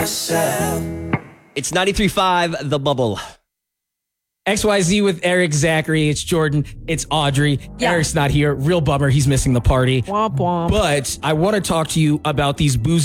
It's 93.5 The Bubble. XYZ with Eric, Zachary, it's Jordan, it's Audrey. Yeah. Eric's not here. Real bummer. He's missing the party. Womp womp. But I want to talk to you about these boozy